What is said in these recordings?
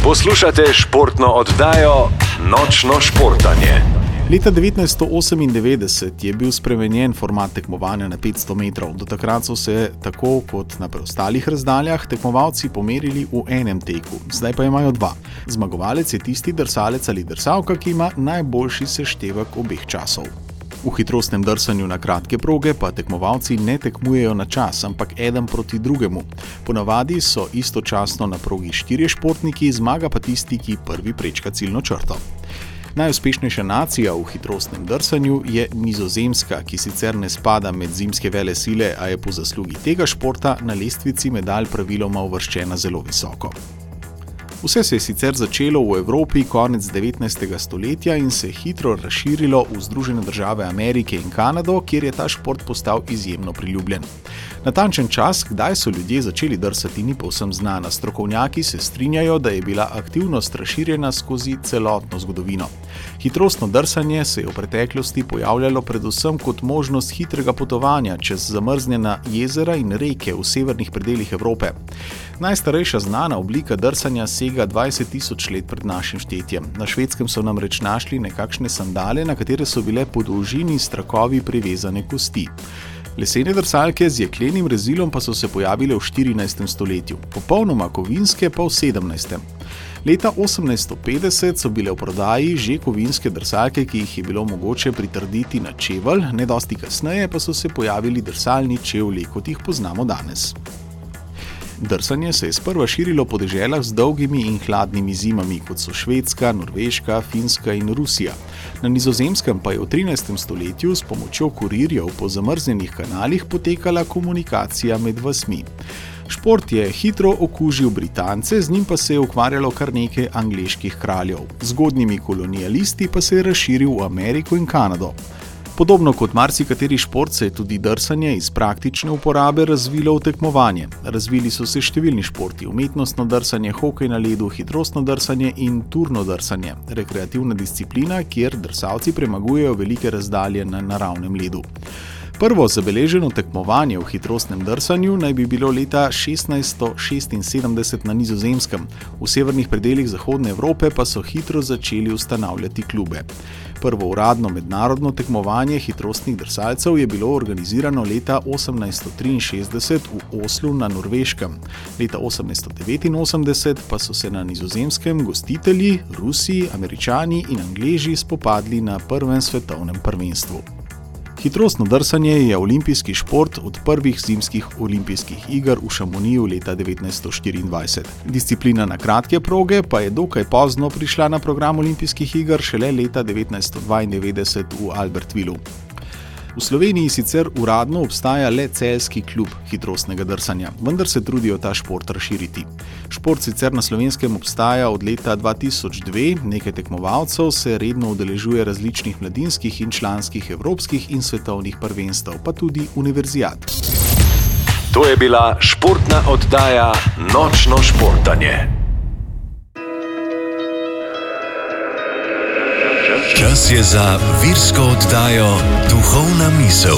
Poslušate športno oddajo Nočno športanje. Leta 1998 je bil spremenjen format tekmovanja na 500 metrov. Do takrat so se, tako kot na preostalih razdaljah, tekmovalci pomerili v enem teku. Zdaj pa imajo dva. Zmagovalec je tisti drsalec ali drsalka, ki ima najboljši seštevek obeh časov. V hitrostnem drsanju na kratke proge pa tekmovalci ne tekmujejo na čas, ampak eden proti drugemu. Ponavadi so istočasno na progi 4 športniki, zmaga pa tisti, ki prvi prečka ciljno črto. Najuspešnejša nacija v hitrostnem drsanju je Nizozemska, ki sicer ne spada med zimske velesile, a je po zaslugi tega športa na lestvici medalj praviloma uvrščena zelo visoko. Vse se je sicer začelo v Evropi konec 19. stoletja in se je hitro razširilo v Združene države Amerike in Kanado, kjer je ta šport postal izjemno priljubljen. Natančen čas, kdaj so ljudje začeli drsati, ni povsem znana. Strokovnjaki se strinjajo, da je bila aktivnost razširjena skozi celotno zgodovino. Hitrostno drsanje se je v preteklosti pojavljalo predvsem kot možnost hitrega potovanja čez zamrznjena jezera in reke v severnih predelih Evrope. Najstarejša znana oblika drsanja sega 20.000 let pred našim štetjem. Na Švedskem so namreč našli nekakšne sandale, na katere so bile po dolžini s trakovi privezane kosti. Lesene drsalke z jeklenim rezilom pa so se pojavile v 14. stoletju, popolnoma kovinske pa v 17. Leta 1850 so bile v prodaji že kovinske drsalke, ki jih je bilo mogoče pritrditi na čevelj, nedosti kasneje pa so se pojavili drsalni čevlji, kot jih poznamo danes. Drsanje se je sprva širilo po deželah z dolgimi in hladnimi zimami, kot so Švedska, Norveška, Finska in Rusija. Na Nizozemskem pa je v 13. stoletju s pomočjo kurirjev po zamrznjenih kanalih potekala komunikacija med vasmi. Šport je hitro okužil Britance, z njim pa se je ukvarjalo kar nekaj angleških kraljev. Z zgodnjimi kolonialisti pa se je razširil v Ameriko in Kanado. Podobno kot marsikateri šport se je tudi drsanje iz praktične uporabe razvilo v tekmovanje. Razvili so se številni športi: umetnostno drsanje, hokej na ledu, hitrostno drsanje in turno drsanje, rekreativna disciplina, kjer drsalci premagujejo velike razdalje na naravnem ledu. Prvo zabeleženo tekmovanje v hitrostnem drsanju naj bi bilo leta 1676 na Nizozemskem. V severnih predelih Zahodne Evrope pa so hitro začeli ustanavljati klube. Prvo uradno mednarodno tekmovanje hitrostnih drsalcev je bilo organizirano leta 1863 v Oslu na Norveškem. Leta 1889 pa so se na Nizozemskem gostitelji, Rusi, Američani in Angleži spopadli na prvem svetovnem prvenstvu. Hitrostno drsanje je olimpijski šport od prvih zimskih olimpijskih iger v Chamonixu leta 1924. Disciplina na kratke proge pa je dokaj pozno prišla na program olimpijskih iger šele leta 1992 v Albertvilu. V Sloveniji sicer uradno obstaja le celjski klub hitrostnega drsanja, vendar se trudijo ta šport razširiti. Šport sicer na Slovenskem obstaja od leta 2002, nekaj tekmovalcev se redno udeležuje različnih mladinskih in članskih evropskih in svetovnih prvenstev, pa tudi univerzijad. To je bila športna oddaja Nočno športanje. Čas je za virsko oddajo Duhovna misel.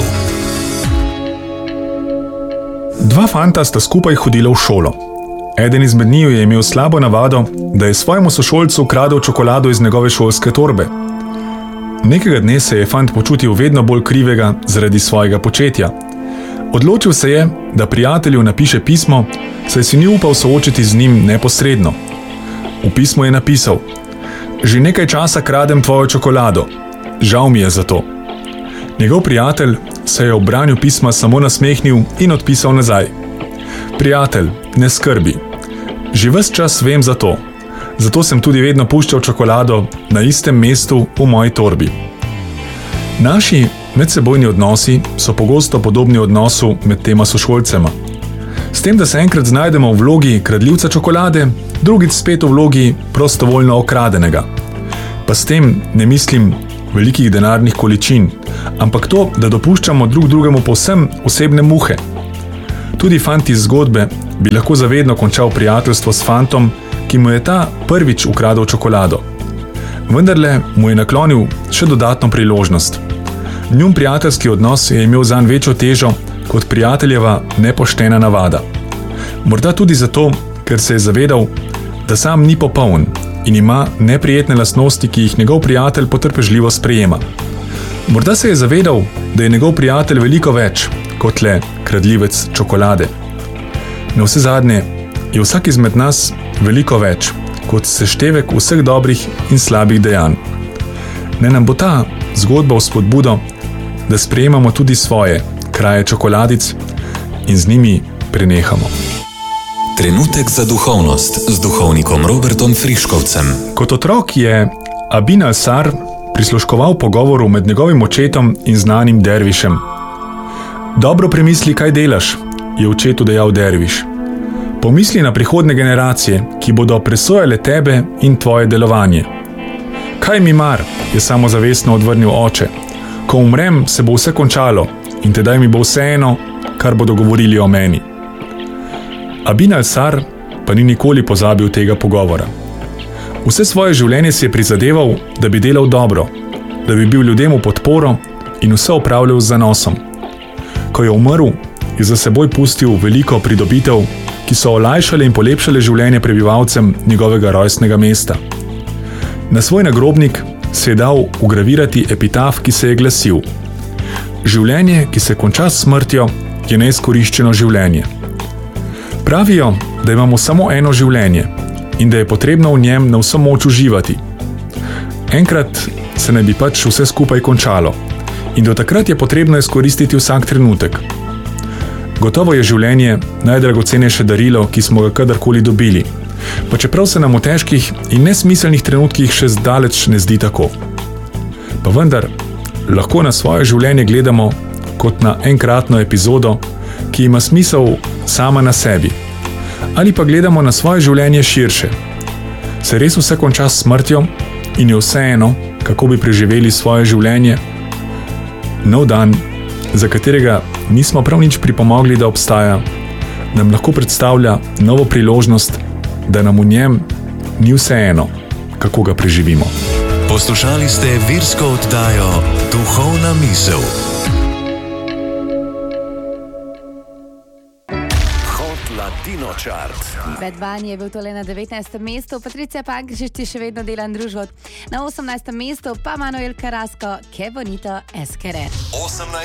Dva fanta sta skupaj hodila v šolo. Eden izmed njiju je imel slabo navado, da je svojemu sošolcu ukradel čokolado iz njegove šolske torbe. Nekega dne se je fant počutil vedno bolj krivega zaradi svojega početja. Odločil se je, da prijatelju napiše pismo, saj si ni upal soočiti z njim neposredno. V pismu je napisal: Že nekaj časa kradem tvojo čokolado. Žal mi je za to. Njegov prijatelj se je ob branju pisma samo nasmehnil in odpisal nazaj: Prijatelj, ne skrbi. Že ves čas vem za to. Zato sem tudi vedno puščal čokolado na istem mestu v moji torbi. Naši medsebojni odnosi so pogosto podobni odnosu med tema sošolcema. S tem, da se enkrat znajdemo v vlogi kradljivca čokolade, drugič spet v vlogi prostovoljno okradenega. Pa s tem ne mislim velikih denarnih količin, ampak to, da dopuščamo drug drugemu povsem osebne muhe. Tudi fant iz zgodbe bi lahko zavedno končal prijateljstvo s fantom, ki mu je ta prvič ukradel čokolado. Vendarle mu je naklonil še dodatno priložnost. Njun prijateljski odnos je imel zanj večjo težo kot prijateljeva nepoštena navada. Morda tudi zato, ker se je zavedal, da sam ni popoln in ima neprijetne lastnosti, ki jih njegov prijatelj potrpežljivo sprejema. Morda se je zavedal, da je njegov prijatelj veliko več kot le kradljivec čokolade. Navsezadnje je vsak izmed nas veliko več kot seštevek vseh dobrih in slabih dejanj. Ne nam bo ta zgodba vzpodbudo, da sprejemamo tudi svoje kraje čokoladic in z njimi prenehamo. Trenutek za duhovnost z duhovnikom Robertom Friškovcem. Kot otrok je Abin al-Sar prisluškoval pogovoru med njegovim očetom in znanim dervišem. Dobro premisli, kaj delaš, je očetu dejal derviš. Pomisli na prihodne generacije, ki bodo presojale tebe in tvoje delovanje. Kaj mi mar, je samozavestno odvrnil oče. Ko umrem, se bo vse končalo in tedaj mi bo vseeno, kar bodo govorili o meni. Abin al-Sar pa ni nikoli pozabil tega pogovora. Vse svoje življenje si je prizadeval, da bi delal dobro, da bi bil ljudem v podporo in vse opravljal z zanosom. Ko je umrl, je za seboj pustil veliko pridobitev, ki so olajšale in polepšale življenje prebivalcem njegovega rojstnega mesta. Na svoj nagrobnik se je dal vgravirati epitaf, ki se je glasil: Življenje, ki se konča s smrtjo, je neizkoriščeno življenje. Pravijo, da imamo samo eno življenje in da je potrebno v njem na vso moč uživati. Enkrat se naj bi pač vse skupaj končalo in do takrat je potrebno izkoristiti vsak trenutek. Gotovo je življenje najdragocenejše darilo, ki smo ga kadarkoli dobili, pa čeprav se nam v težkih in nesmiselnih trenutkih še zdaleč ne zdi tako. Pa vendar, lahko na svoje življenje gledamo kot na enkratno epizodo, ki ima smisel sama na sebi. Ali pa gledamo na svoje življenje širše. Se res vse konča s smrtjo in je vseeno, kako bi preživeli svoje življenje? Nov dan, za katerega nismo prav nič pripomogli, da obstaja, nam lahko predstavlja novo priložnost, da nam v njem ni vseeno, kako ga preživimo. Poslušali ste virsko oddajo Duhovna misel. Bedvan je bil tole na 19. mestu, Patricia Pankšič še vedno dela družbo. Na 18. mestu pa Manuel Carrasco, Que bonito es querer.